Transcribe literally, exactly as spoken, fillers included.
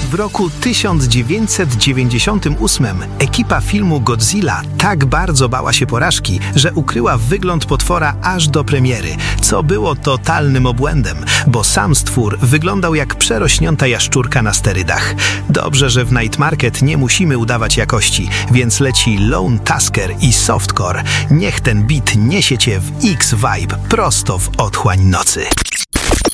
W roku tysiąc dziewięćset dziewięćdziesiątym ósmym ekipa filmu Godzilla tak bardzo bała się porażki, że ukryła wygląd potwora aż do premiery, co było totalnym obłędem, bo sam stwór wyglądał jak przerośnięta jaszczurka na sterydach. Dobrze, że w Night Market nie musimy udawać jakości, więc leci Lone Tusker i Softcore. Niech ten beat niesie cię w X-Vibe prosto w otchłań nocy.